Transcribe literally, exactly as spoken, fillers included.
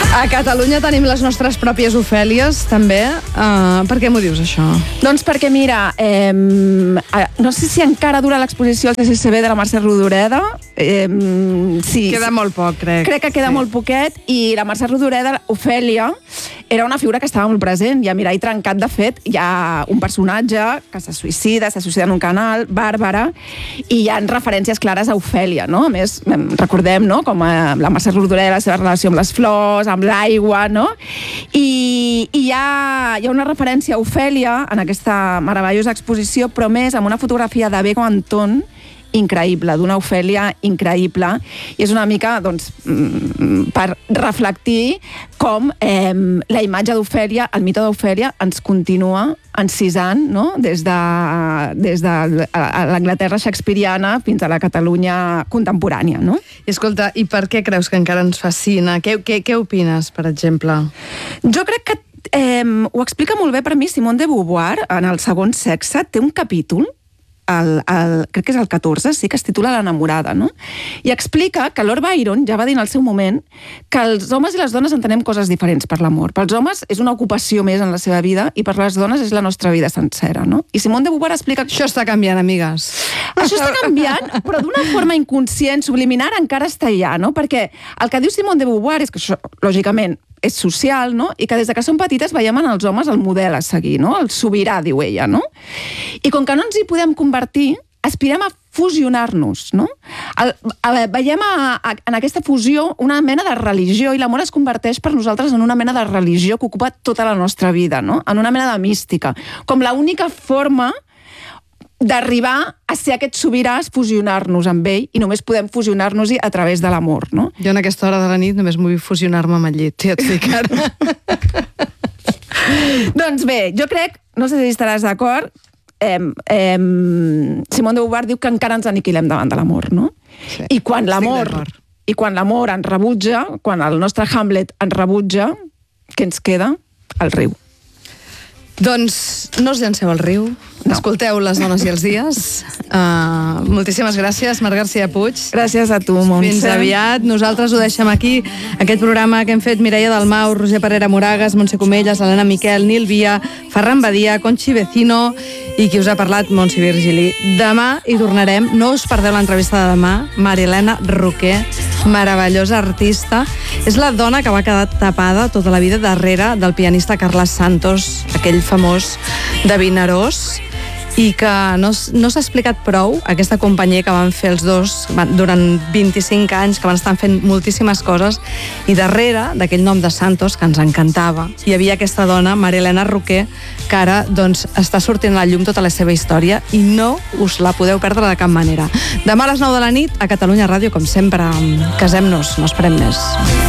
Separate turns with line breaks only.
A Catalunya tenim les nostres pròpies Ofèlies, també. Uh, per què m'ho dius, això?
Doncs perquè, mira, eh, no sé si encara dura l'exposició al C C C B de la Mercè Rodoreda. Eh, sí,
Queda molt poc, crec.
Crec que queda
sí.
molt poquet. I la Mercè Rodoreda, Ofèlia, era una figura que estava molt present. I a Mirall Trencat, de fet, hi ha un personatge que se suïcida, se suïcida en un canal, Bàrbara, i hi ha referències clares a Ofèlia, no? A més, recordem, no?, com a la Mercè Rodoreda, la seva relació amb les flors, amb l'aigua, no? I, i hi, ha, hi ha una referència a Ofèlia en aquesta meravellosa exposició, però més amb una fotografia de Bego Anton, increïble, d'una Ofèlia increïble, i és una mica, doncs, per reflectir com eh, la imatge d'Ofèlia, el mite d'Ofèlia, ens continua encisant, no?, des de, des de l'Anglaterra shakespeariana fins a la Catalunya contemporània, no?
I escolta, i per què creus que encara ens fascina? Què, què, què opines, per exemple?
Jo crec que eh, ho explica molt bé per mi Simone de Beauvoir, en El segon sexe, té un capítol, El, el, crec que és el catorze, sí, que es titula L'enamorada, no? I explica que Lord Byron ja va dir en el seu moment que els homes i les dones entenem coses diferents per l'amor. Pels homes és una ocupació més en la seva vida i per les dones és la nostra vida sencera, no? I Simone de Beauvoir explica...
Això està canviant, amigues.
Això està canviant, però d'una forma inconscient, subliminar, encara està allà, no? Perquè el que diu Simone de Beauvoir és que això, lògicament, és social, no? I que des de que som petites veiem en els homes el model a seguir, no? El sobirà, diu ella, no? I com que no ens hi podem convertir, aspirem a fusionar-nos, no? El, a, veiem a, a, en aquesta fusió una mena de religió, i l'amor es converteix per nosaltres en una mena de religió que ocupa tota la nostra vida, no? En una mena de mística. Com l'única forma d'arribar a ser aquest sobirà és fusionar-nos amb ell, i només podem fusionar-nos-hi a través de l'amor, no?
Jo en aquesta hora de la nit només vull fusionar-me amb el llit, ja et dic ara.
Doncs bé, jo crec, no sé si estaràs d'acord, eh, eh, Simone de Beauvoir diu que encara ens aniquilem davant de l'amor, no?
Sí,
I quan l'amor i quan l'amor ens rebutja, quan el nostre Hamlet ens rebutja, què ens queda? El riu.
Doncs no us llanceu al riu, no. Escolteu Les dones i els dies. Uh, moltíssimes gràcies, Mar García Puig.
Gràcies a tu, Montse.
Fins aviat. Nosaltres ho deixem aquí, aquest programa que hem fet Mireia Dalmau, Roger Parera Moragas, Montse Comelles, Helena Miquel, Nil Via, Ferran Badia, Conchi Vecino i qui us ha parlat, Montse Virgili. Demà hi tornarem, no us perdeu l'entrevista de demà, Marilena Roquer, meravellosa artista. És la dona que va quedar tapada tota la vida darrere del pianista Carles Santos, aquell famós de Vinaròs, i que no, no s'ha explicat prou aquesta companyia que van fer els dos durant vint-i-cinc anys, que van estar fent moltíssimes coses, i darrere d'aquell nom de Santos, que ens encantava, hi havia aquesta dona, Marilena Roquer, que ara doncs, està sortint a la llum tota la seva història i no us la podeu perdre de cap manera. Demà a les nou de la nit a Catalunya Ràdio, com sempre, casem-nos, no esperem més.